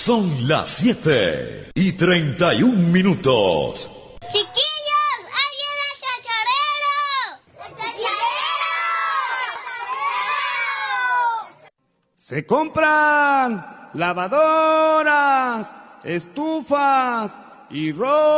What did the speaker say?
Son las 7:31. ¡Chiquillos! ¡Ahí viene el chacharero! ¡El chacharero! Se compran lavadoras, estufas y ropa.